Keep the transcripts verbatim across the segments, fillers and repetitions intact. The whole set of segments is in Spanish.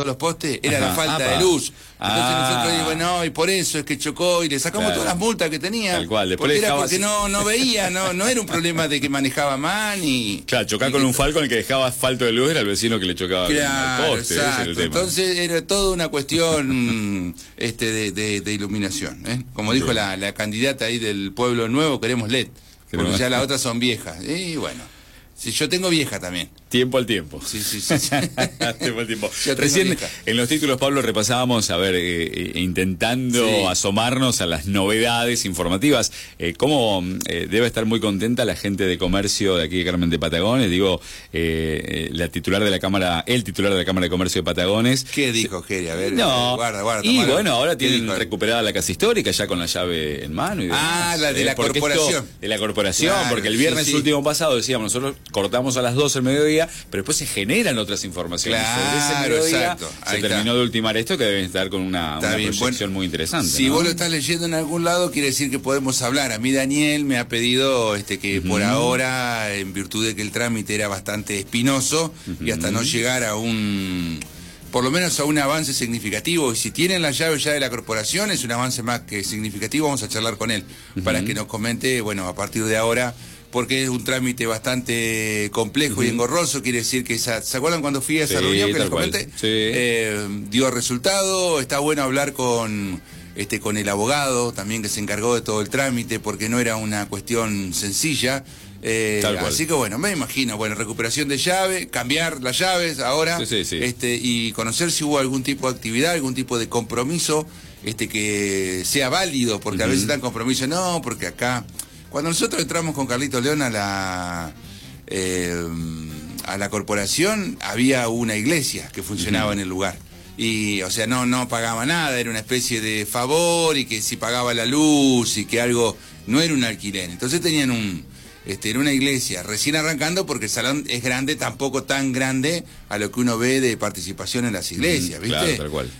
todos los postes, era Ajá, la falta apa. de luz. Entonces Ah. nosotros dijimos, no, y por eso es que chocó y le sacamos Claro. todas las multas que tenía. Tal cual, después porque le era dejaba porque así. no, no veía, no, no era un problema de que manejaba mal ni... Claro, chocar y con que- un Falcon, el que dejaba asfalto de luz era el vecino que le chocaba con Claro, el poste, ese era el exacto. tema. Entonces era toda una cuestión este, de, de, de iluminación. ¿eh? Como dijo Bien. la, la candidata ahí del Pueblo Nuevo, queremos L E D. Porque Queremos- ya las otras son viejas. Y bueno, si yo tengo vieja también. Tiempo al tiempo. Sí, sí, sí. sí. Tiempo al tiempo. Yo tengo Recién vieja. en los títulos, Pablo, repasábamos, a ver, eh, eh, intentando Sí. asomarnos a las novedades informativas. Eh, ¿Cómo eh, debe estar muy contenta la gente de comercio de aquí de Carmen de Patagones? Digo, eh, eh, la titular de la Cámara, el titular de la Cámara de Comercio de Patagones. ¿Qué dijo Geri? A ver, No, guarda, guarda. y tomalo. bueno, ahora ¿Qué tienen dijo? recuperada la casa histórica ya con la llave en mano. Y demás. Ah, la de la porque esto- corporación. de la corporación, Claro, porque el sí, viernes sí. último pasado decíamos, nosotros cortamos a las doce del mediodía, pero después se generan otras informaciones. Sobre ese Claro, mediodía exacto. se Ahí terminó está. de ultimar esto, que deben estar con una, Está una bien, proyección bueno, muy interesante. Si ¿no? vos lo estás leyendo en algún lado, quiere decir que podemos hablar. A mí Daniel me ha pedido este, que por ahora, en virtud de que el trámite era bastante espinoso y hasta no llegar a un, por lo menos a un avance significativo, y si tienen la llave ya de la corporación, es un avance más que significativo, vamos a charlar con él para que nos comente, bueno, a partir de ahora, porque es un trámite bastante complejo y engorroso, quiere decir que esa, ¿se acuerdan cuando fui a esa Sí, reunión que tal les cual. comenté? Sí. Eh, dio resultado, está bueno hablar con este con el abogado también que se encargó de todo el trámite, porque no era una cuestión sencilla. Eh, Tal cual. así que bueno, me imagino, bueno, recuperación de llave, cambiar las llaves ahora, Sí, sí, sí. este y conocer si hubo algún tipo de actividad, algún tipo de compromiso este que sea válido, porque a veces dan compromiso, no, porque acá, cuando nosotros entramos con Carlito León a la eh, a la corporación, había una iglesia que funcionaba en el lugar. Y, o sea, no, no pagaba nada, era una especie de favor, y que si pagaba la luz y que algo, no era un alquiler. Entonces tenían un, este, era una iglesia recién arrancando, porque el salón es grande, tampoco tan grande a lo que uno ve de participación en las iglesias, ¿viste? Claro, tal cual.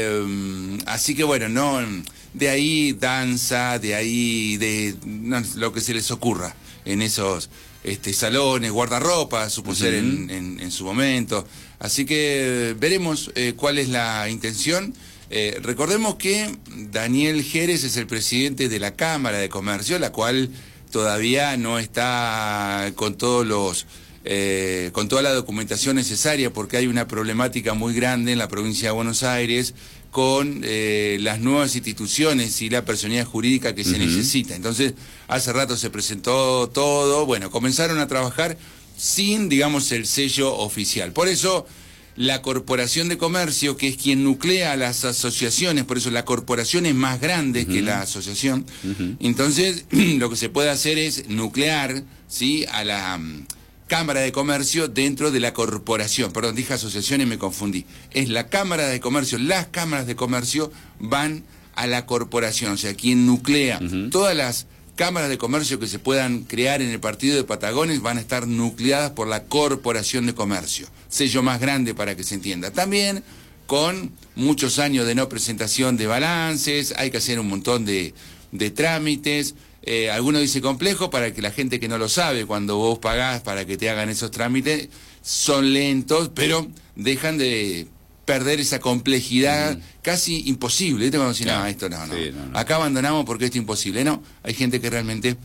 Eh, así que bueno, no, de ahí danza, de ahí de no, lo que se les ocurra en esos este, salones, guardarropa, supo ser en, en, en su momento. Así que veremos eh, cuál es la intención. Eh, recordemos que Daniel Jerez es el presidente de la Cámara de Comercio, la cual todavía no está con todos los eh, con toda la documentación necesaria, porque hay una problemática muy grande en la provincia de Buenos Aires con eh, las nuevas instituciones y la personalidad jurídica que se necesita. Entonces, hace rato se presentó todo, bueno, comenzaron a trabajar sin, digamos, el sello oficial. Por eso, la Corporación de Comercio, que es quien nuclea a las asociaciones, por eso la corporación es más grande que la asociación, entonces lo que se puede hacer es nuclear, ¿sí?, a la um, Cámara de Comercio dentro de la corporación. Perdón, dije asociación y me confundí. Es la Cámara de Comercio, las cámaras de comercio van a la corporación, o sea, quien nuclea todas las cámaras de comercio que se puedan crear en el partido de Patagones van a estar nucleadas por la Corporación de Comercio. Sello más grande para que se entienda. También con muchos años de no presentación de balances, hay que hacer un montón de, de trámites. Eh, alguno dice complejo, para que la gente que no lo sabe, cuando vos pagás para que te hagan esos trámites, son lentos, pero dejan de perder esa complejidad casi imposible. ¿Viste? Cuando decís, Claro. no, esto no, no. Sí, no, no. Acá abandonamos porque esto es imposible. No, hay gente que realmente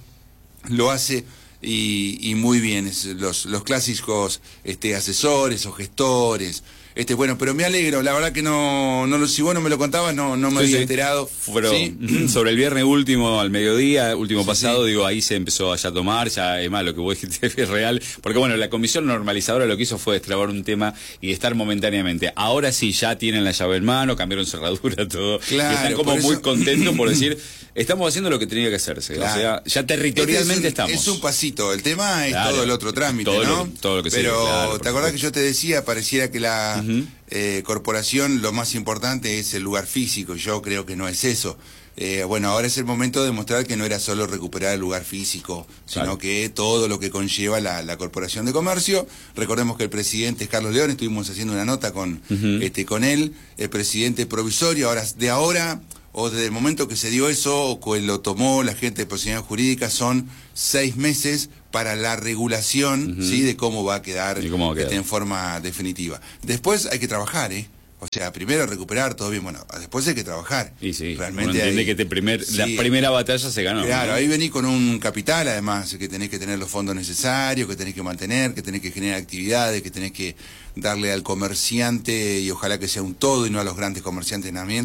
lo hace y, y muy bien. Es los, los clásicos este, asesores o gestores. Este, bueno, pero me alegro, la verdad que no, no lo, si vos no me lo contabas, no, no me Sí, había sí. enterado. Pero ¿Sí? sobre el viernes último, al mediodía, último Sí, pasado, sí. digo, ahí se empezó a ya tomar, ya es más, lo que vos dijiste es real, porque bueno, la comisión normalizadora lo que hizo fue destrabar un tema y estar momentáneamente. Ahora sí, ya tienen la llave en mano, cambiaron cerradura, todo. Claro, y están como por eso- muy contentos por decir, estamos haciendo lo que tenía que hacerse. Claro. O sea, ya territorialmente Este es un, estamos. Es un pasito, el tema es Claro. todo el otro trámite, Todo ¿no? lo- todo lo que sigue, Pero, claro, por ¿te acordás que supuesto. yo te decía, pareciera que la eh, corporación, lo más importante es el lugar físico? Yo creo que no es eso. Eh, bueno, ahora es el momento de demostrar que no era solo recuperar el lugar físico, sino Claro. que todo lo que conlleva la, la Corporación de Comercio. Recordemos que el presidente es Carlos León, estuvimos haciendo una nota con, este, con él, el presidente provisorio. Ahora, de ahora, o desde el momento que se dio eso, o que lo tomó la gente de personalidad jurídica, son seis meses para la regulación, ¿sí?, de cómo va a quedar, Y cómo va a quedar. este, en forma definitiva. Después hay que trabajar, ¿eh? O sea, primero recuperar todo bien, bueno, después hay que trabajar. Y sí, realmente uno entiende hay, que te primer, sí, la primera batalla se ganó. Claro, ¿no? ahí venís con un capital, además, que tenés que tener los fondos necesarios, que tenés que mantener, que tenés que generar actividades, que tenés que darle al comerciante, y ojalá que sea un todo y no a los grandes comerciantes también,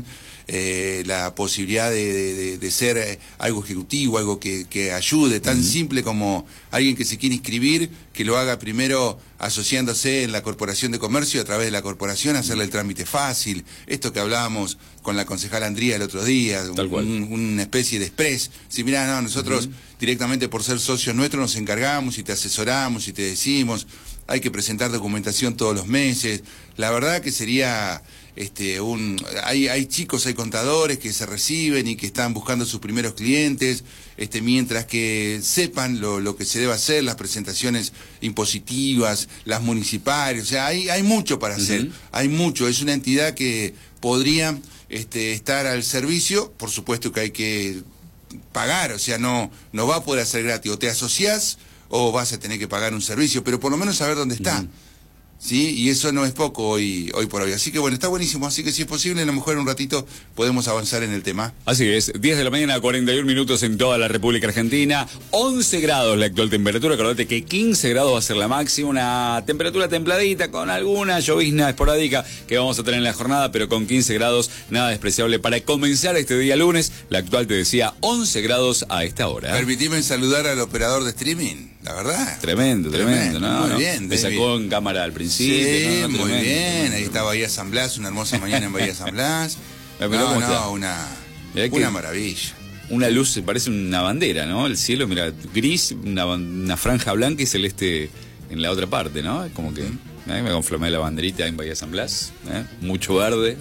eh, la posibilidad de, de, de ser eh, algo ejecutivo, algo que, que ayude, tan uh-huh. simple como alguien que se quiere inscribir, que lo haga primero asociándose en la Corporación de Comercio, a través de la corporación, hacerle el trámite fácil, esto que hablábamos con la concejala Andría el otro día, un, una especie de express. Si mirá, no, nosotros uh-huh. directamente por ser socios nuestros nos encargamos y te asesoramos y te decimos, hay que presentar documentación todos los meses. La verdad que sería este un hay hay chicos, hay contadores que se reciben y que están buscando sus primeros clientes, este mientras que sepan lo, lo que se debe hacer, las presentaciones impositivas, las municipales, o sea, hay hay mucho para hacer, uh-huh. hay mucho, es una entidad que podría este estar al servicio, por supuesto que hay que pagar, o sea, no no va a poder hacer gratis, o te asociás o vas a tener que pagar un servicio, pero por lo menos saber dónde está. Uh-huh. ¿Sí? Y eso no es poco hoy hoy por hoy. Así que bueno, está buenísimo. Así que si es posible, a lo mejor en un ratito podemos avanzar en el tema. Así es, diez de la mañana, cuarenta y un minutos en toda la República Argentina. once grados la actual temperatura. Acordate que quince grados va a ser la máxima. Una temperatura templadita con alguna llovizna esporádica que vamos a tener en la jornada, pero con quince grados, nada despreciable para comenzar este día lunes. La actual, te decía, once grados a esta hora. Permitime saludar al operador de streaming, la verdad. Tremendo, tremendo. tremendo ¿no? Muy no. bien. Me sacó en cámara al principio. Sí, Sí, no, muy bien, ahí está Bahía San Blas, una hermosa mañana en Bahía San Blas. No, no, una, una maravilla. Una luz, se parece una bandera, ¿no? El cielo, mira, gris, una, una franja blanca y celeste en la otra parte, ¿no? Como que ¿eh? me conflamé la banderita en Bahía San Blas, ¿eh? Mucho verde.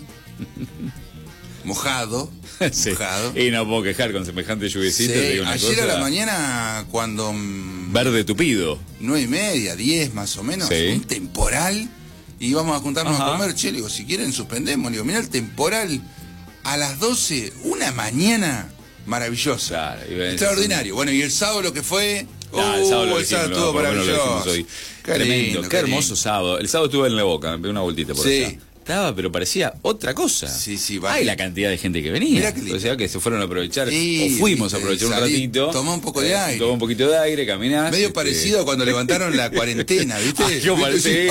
Mojado, sí. mojado. Y no puedo quejar con semejante lluviecita. Sí. Ayer cosa... a la mañana, cuando... Verde tupido. Nueve y media, diez más o menos, sí. Un temporal, y íbamos a juntarnos Ajá. a comer, che, le digo, si quieren suspendemos, le digo, mirá el temporal, a las doce, una mañana maravillosa, claro, extraordinario. Bueno, y el sábado lo que fue... Ah, el sábado, uh, el sábado estuvo maravilloso. Qué tremendo, qué, qué hermoso sábado. El sábado estuve en La Boca, me pegué una vueltita por sí. allá. Estaba, pero parecía otra cosa. Sí, sí, va. Ay, la cantidad de gente que venía. O sea, que se fueron a aprovechar, sí, o fuimos a aprovechar salí, un ratito. Tomó un poco de aire. Tomó un poquito de aire, caminás. Medio este... parecido a cuando levantaron la cuarentena, ¿viste? Ay, yo parecí.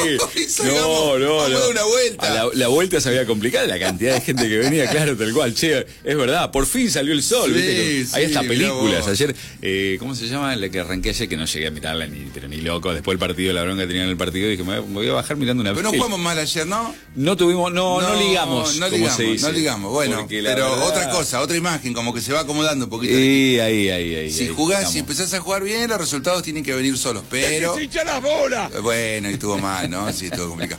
No, no, vamos no. a dar una vuelta. La, la vuelta se había complicado, la cantidad de gente que venía, claro, tal cual. Che, es verdad, por fin salió el sol, sí, ¿viste? Sí, hay hasta películas. Ayer, eh, ¿cómo se llama? La que arranqué ayer, que no llegué a mirarla, ni, pero ni loco. Después del partido, la bronca tenían el partido, y dije, me voy a bajar mirando una Pero no jugamos mal ayer, ¿no? No tuvimos, no, no, no ligamos, no ligamos, se dice. No ligamos, bueno, pero verdad... otra cosa, otra imagen, como que se va acomodando un poquito. Y ahí, ahí, ahí. Si ahí, jugás, estamos. si empezás a jugar bien, los resultados tienen que venir solos, pero... ¡Se hincha las bolas! Bueno, y estuvo mal, ¿no? Sí, estuvo complicado.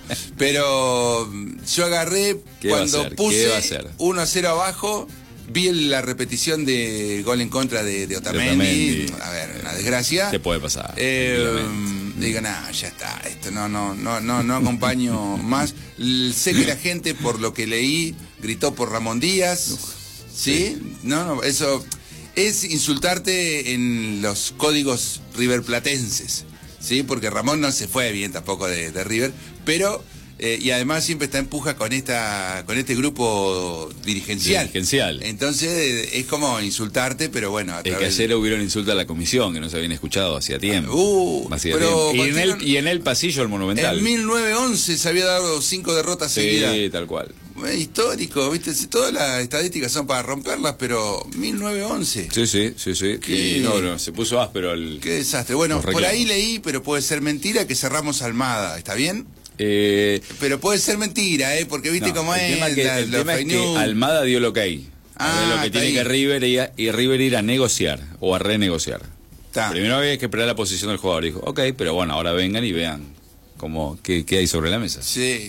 Pero yo agarré, cuando puse uno a cero abajo, vi la repetición del gol en contra de, de Otamendi. A ver, una desgracia. Te puede pasar. Eh, digo, nada, ya está, esto no, no, no, no, no acompaño más. Sé que la gente, por lo que leí, gritó por Ramón Díaz. ¿Sí? No, no, eso es insultarte en los códigos riverplatenses. ¿Sí? Porque Ramón no se fue bien tampoco de, de River, pero... Eh, y además siempre está en puja con esta con este grupo dirigencial. Dirigencial. Entonces eh, es como insultarte, pero bueno. A es que ayer hubieron insultos a la comisión que no se habían escuchado hacía tiempo. Uh, hacía pero tiempo. Y, en el, y en el pasillo del Monumental. En mil novecientos once se había dado cinco derrotas sí, seguidas. Sí, tal cual. Es histórico, ¿viste? Todas las estadísticas son para romperlas, pero mil novecientos once. Sí, sí, sí, sí. ¿Qué? Y no, no, se puso áspero el... Qué desastre. Bueno, por ahí leí, pero puede ser mentira, que cerramos Almada. ¿Está bien? Eh, pero puede ser mentira, ¿eh? Porque viste no, cómo es. Tema que, la, el tema es que Almada dio lo que hay. Ah, lo que tiene ahí. que River y, y River ir a negociar o a renegociar. Está. Primero había que esperar la posición del jugador. Dijo, ok, pero bueno, ahora vengan y vean cómo qué, qué hay sobre la mesa. Sí.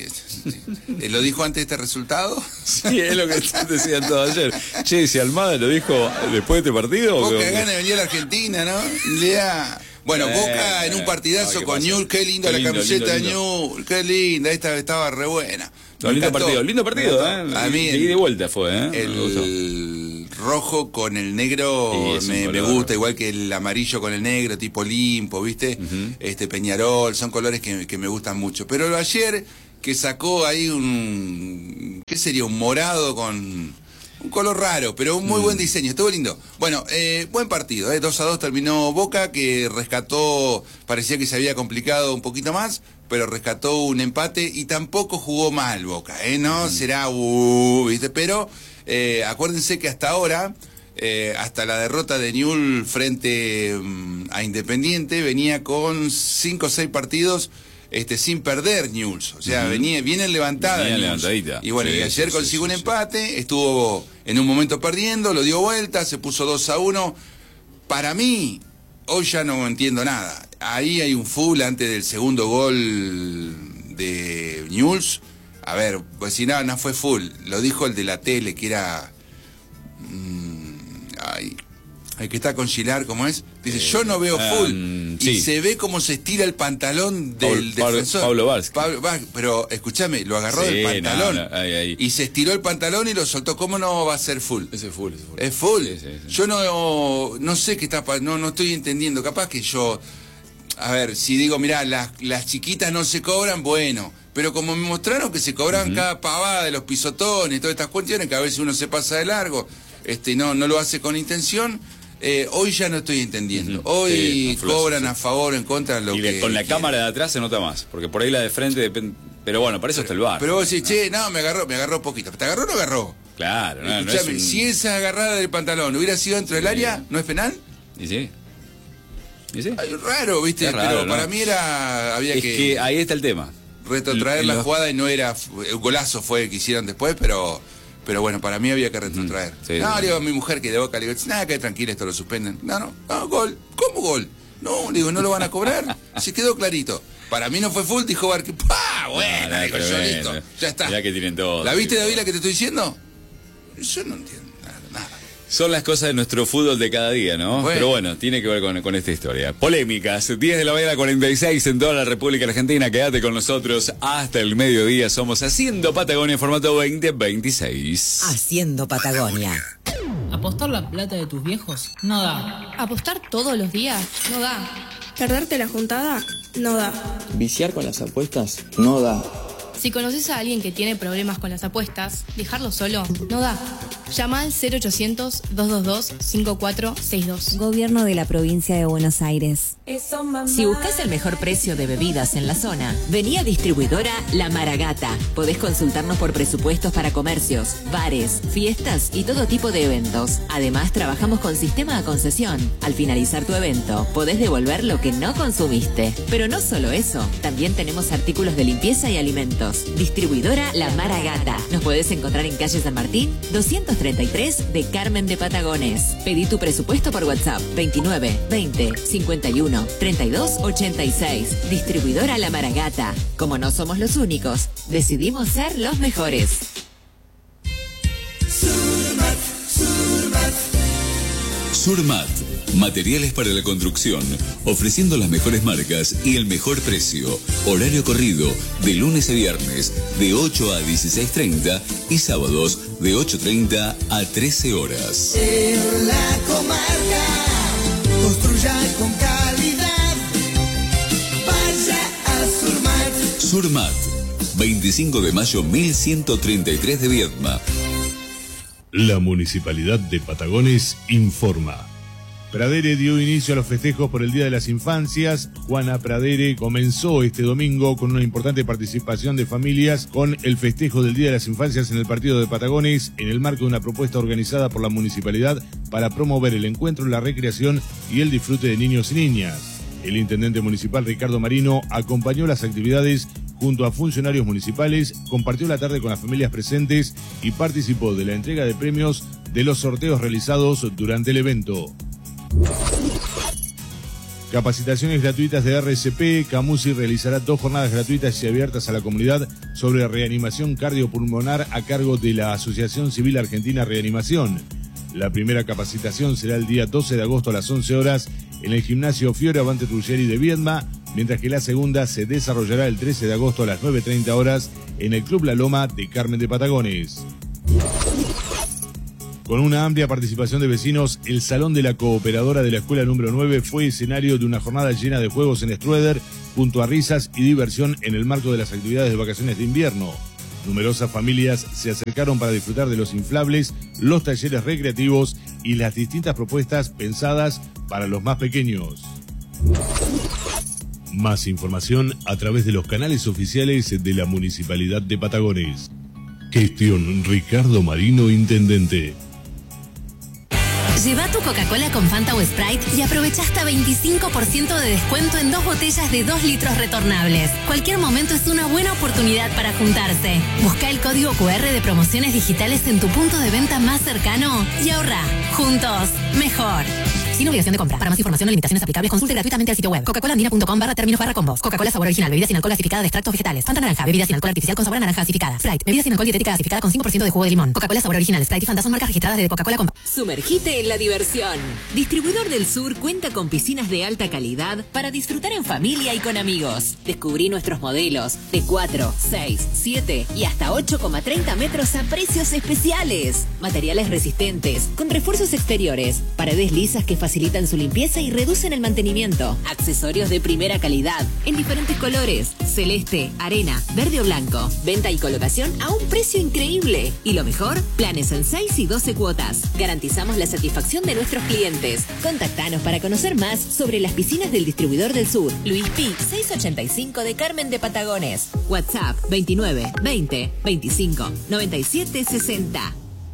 sí. ¿Lo dijo antes de este resultado? Sí, es lo que decían todos ayer. Che, si Almada lo dijo después de este partido. Boca gana de venir a la Argentina, ¿no? Lea. Bueno, eh, Boca en un partidazo eh, con Newell, qué linda qué lindo, la camiseta de Newell, qué linda, esta estaba re buena. No, lindo partido, lindo partido, ¿eh? A mí el, de vuelta fue, ¿eh? El rojo con el negro sí, me, me gusta, igual que el amarillo con el negro, tipo Olimpo, ¿viste? Uh-huh. Este Peñarol, son colores que, que me gustan mucho. Pero ayer que sacó ahí un, ¿qué sería? Un morado con un color raro, pero un muy buen diseño, estuvo lindo. Bueno, eh, buen partido, eh, dos a dos terminó Boca, que rescató, parecía que se había complicado un poquito más, pero rescató un empate y tampoco jugó mal Boca, ¿eh? No será, uh, ¿viste? Pero eh, acuérdense que hasta ahora, eh, hasta la derrota de Newell's frente um, a Independiente, venía con cinco o seis partidos este, sin perder Newell's. O sea, uh-huh. venía bien levantada. Venía levantadita. Y bueno, sí, y ayer sí, consiguió sí, un sí, empate, sí. estuvo en un momento perdiendo, lo dio vuelta, se puso dos a uno. Para mí, hoy ya no entiendo nada. Ahí hay un full antes del segundo gol de Newell's. A ver, pues si no, no fue full. Lo dijo el de la tele, que era... Mmm, ay, el que está con Gilar, ¿cómo es? Dice, eh, yo no veo full. Um, y sí. se ve cómo se estira el pantalón del Pablo, defensor. Pablo Vázquez. Pablo Vázquez. Pero, escúchame, lo agarró sí, del pantalón. No, no, ahí, ahí. Y se estiró el pantalón y lo soltó. ¿Cómo no va a ser full? Ese es full, ese full. Es full. Sí, sí, sí. Yo no, no sé qué está... No, no estoy entendiendo. Capaz que yo... A ver, si digo, mirá, las, las chiquitas no se cobran, bueno... Pero como me mostraron que se cobraban uh-huh. cada pavada de los pisotones y todas estas cuestiones, que a veces uno se pasa de largo, este, no, no lo hace con intención, eh, hoy ya no estoy entendiendo. Uh-huh. Hoy sí, cobran sí. a favor, en contra, lo y que... Y con la cámara de atrás se nota más, porque por ahí la de frente depende... Pero bueno, para eso pero, está el bar. Pero vos decís, ¿no? che, no, me agarró, me agarró poquito. ¿Te agarró o no agarró? Claro, no, Escuchame, no es un... si esa agarrada del pantalón hubiera sido dentro del sí. área, ¿no es penal? ¿Y sí? ¿Y sí? Ay, raro, ¿viste? Raro, pero ¿no? para mí era... había es que... que ahí está el tema. Retrotraer la jugada y no era... El golazo fue el que hicieron después, pero... Pero bueno, para mí había que retrotraer. Sí, no, sí. le digo a mi mujer que de Boca, le digo, nada, que tranquila, esto lo suspenden. No, no, no, gol. ¿Cómo gol? No, le digo, no lo van a cobrar. Se quedó clarito. Para mí no fue full, dijo Barque. ¡Pah! Bueno, no, no, digo, yo listo. Bueno. Ya está. Ya que tienen todo. ¿La viste, David, la que te estoy diciendo? Yo no entiendo nada, nada. Son las cosas de nuestro fútbol de cada día, ¿no? Bueno. Pero bueno, tiene que ver con, con esta historia. Polémicas, diez de la mañana cuarenta y seis en toda la República Argentina. Quédate con nosotros hasta el mediodía. Somos Haciendo Patagonia en formato veinte veintiséis. Haciendo Patagonia. ¿Apostar la plata de tus viejos? No da. ¿Apostar todos los días? No da. ¿Perderte la juntada? No da. ¿Viciar con las apuestas? No da. Si conoces a alguien que tiene problemas con las apuestas, dejarlo solo no da. Llama al cero ochocientos, dos dos dos, cinco cuatro seis dos. Gobierno de la Provincia de Buenos Aires. Si buscas el mejor precio de bebidas en la zona, vení a Distribuidora La Maragata. Podés consultarnos por presupuestos para comercios, bares, fiestas y todo tipo de eventos. Además, trabajamos con sistema de concesión. Al finalizar tu evento, podés devolver lo que no consumiste. Pero no solo eso, también tenemos artículos de limpieza y alimentos. Distribuidora La Maragata. Nos podés encontrar en calle San Martín, doscientos treinta y tres de Carmen de Patagones. Pedí tu presupuesto por WhatsApp veintinueve, veinte, cincuenta y uno, treinta y dos, ochenta y seis. Distribuidora La Maragata. Como no somos los únicos, decidimos ser los mejores. Surmat, Surmat. Surmat, materiales para la construcción, ofreciendo las mejores marcas y el mejor precio. Horario corrido, de lunes a viernes, de ocho a dieciséis treinta y sábados de ocho treinta a trece horas. En la comarca, construya con calidad, vaya a Surmat. Surmat, veinticinco de mayo mil ciento treinta y tres de Viedma. La Municipalidad de Patagones informa. Pradere dio inicio a los festejos por el Día de las Infancias. Juana Pradere comenzó este domingo con una importante participación de familias con el festejo del Día de las Infancias en el partido de Patagones en el marco de una propuesta organizada por la municipalidad para promover el encuentro, la recreación y el disfrute de niños y niñas. El intendente municipal Ricardo Marino acompañó las actividades junto a funcionarios municipales, compartió la tarde con las familias presentes y participó de la entrega de premios de los sorteos realizados durante el evento. Capacitaciones gratuitas de R S P. Camusi realizará dos jornadas gratuitas y abiertas a la comunidad sobre reanimación cardiopulmonar a cargo de la Asociación Civil Argentina Reanimación. La primera capacitación será el día doce de agosto a las once horas en el gimnasio Fioravante Ruggeri de Viedma, mientras que la segunda se desarrollará el trece de agosto a las nueve treinta horas en el Club La Loma de Carmen de Patagones. Con una amplia participación de vecinos, el Salón de la Cooperadora de la Escuela número nueve fue escenario de una jornada llena de juegos en Strueder, junto a risas y diversión en el marco de las actividades de vacaciones de invierno. Numerosas familias se acercaron para disfrutar de los inflables, los talleres recreativos y las distintas propuestas pensadas para los más pequeños. Más información a través de los canales oficiales de la Municipalidad de Patagones. Gestión Ricardo Marino, Intendente. Lleva tu Coca-Cola con Fanta o Sprite y aprovecha hasta veinticinco por ciento de descuento en dos botellas de dos litros retornables. Cualquier momento es una buena oportunidad para juntarse. Busca el código cu erre de promociones digitales en tu punto de venta más cercano y ahorra. Juntos, mejor. Sin obligación de compra. Para más información o limitaciones aplicables, consulte gratuitamente el sitio web coca-cola andina punto com barra términos barra combos. Coca-Cola sabor original, bebida sin alcohol gasificada de extractos vegetales. Fanta naranja, bebida sin alcohol artificial con sabor a naranja gasificada. Sprite, bebida sin alcohol dietética gasificada con cinco por ciento de jugo de limón. Coca-Cola sabor original, Sprite y Fanta son marcas registradas de Coca-Cola Company. Sumergite en la diversión. Distribuidor del Sur cuenta con piscinas de alta calidad para disfrutar en familia y con amigos. Descubrí nuestros modelos de cuatro, seis, siete y hasta ocho coma treinta metros a precios especiales. Materiales resistentes, con refuerzos exteriores, paredes lisas que facilitan su limpieza y reducen el mantenimiento. Accesorios de primera calidad, en diferentes colores, celeste, arena, verde o blanco. Venta y colocación a un precio increíble. Y lo mejor, planes en seis y doce cuotas. Garantizamos la satisfacción de nuestros clientes. Contactanos para conocer más sobre las piscinas del Distribuidor del Sur. Luis Pi, seiscientos ochenta y cinco de Carmen de Patagones. WhatsApp veintinueve, veinte, veinticinco, noventa y siete, sesenta.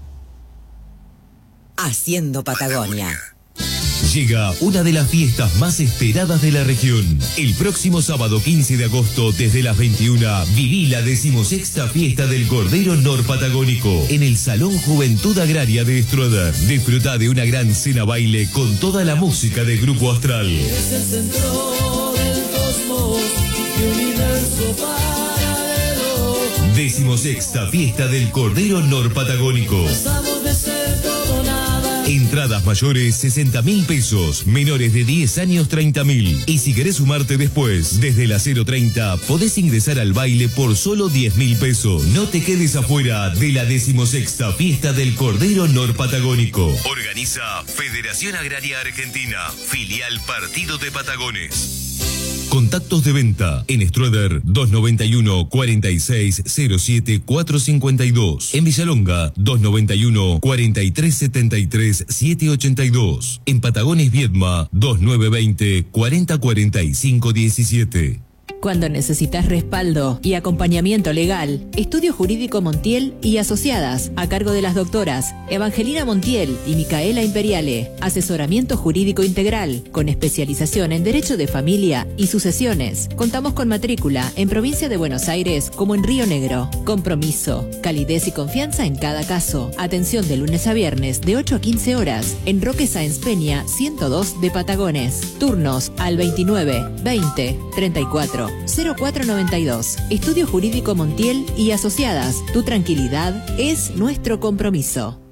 Haciendo Patagonia. Llega una de las fiestas más esperadas de la región. El próximo sábado quince de agosto, desde las veintiuna, viví la decimosexta fiesta del Cordero Norpatagónico en el Salón Juventud Agraria de Strueder. Disfruta de una gran cena baile con toda la música del Grupo Astral. Es el centro del cosmos, mi universo paralelo. Decimosexta fiesta del Cordero Norpatagónico. Pasamos de ser todo nada. Entradas mayores sesenta mil pesos, menores de diez años treinta mil. Y si querés sumarte después, desde la cero treinta, podés ingresar al baile por solo diez mil pesos. No te quedes afuera de la decimosexta fiesta del Cordero Norpatagónico. Organiza Federación Agraria Argentina, filial Partido de Patagones. Contactos de venta en Strueder dos noventa y uno, cuarenta y seis, cero siete, cuatrocientos cincuenta y dos. En Villalonga dos noventa y uno, cuarenta y tres, setenta y tres, setecientos ochenta y dos. En Patagones Viedma dos nueve veinte, cuarenta, cuarenta y cinco, diecisiete. Cuando necesitas respaldo y acompañamiento legal, Estudio Jurídico Montiel y Asociadas, a cargo de las doctoras Evangelina Montiel y Micaela Imperiale. Asesoramiento jurídico integral, con especialización en Derecho de Familia y Sucesiones. Contamos con matrícula en Provincia de Buenos Aires como en Río Negro. Compromiso, calidez y confianza en cada caso. Atención de lunes a viernes de ocho a quince horas en Roque Sáenz Peña ciento dos de Patagones. Turnos al veintinueve, veinte, treinta y cuatro. cero cuatro noventa y dos. Estudio Jurídico Montiel y Asociadas. Tu tranquilidad es nuestro compromiso.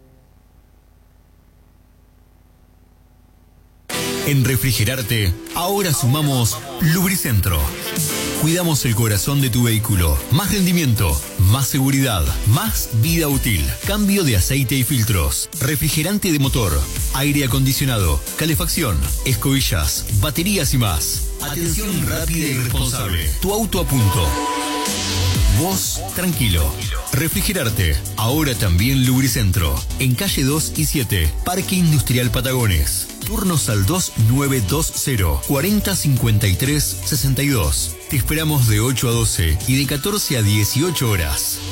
En Refrigerarte, ahora sumamos Lubricentro. Cuidamos el corazón de tu vehículo. Más rendimiento, más seguridad, más vida útil. Cambio de aceite y filtros. Refrigerante de motor, aire acondicionado, calefacción, escobillas, baterías y más. Atención rápida y responsable. Tu auto a punto. Vos, tranquilo. Refrigerarte, ahora también Lubricentro. En calle dos y siete, Parque Industrial Patagones. Turnos al dos nueve dos cero, cuarenta, cincuenta y tres, sesenta y dos. Te esperamos de ocho a doce y de catorce a dieciocho horas.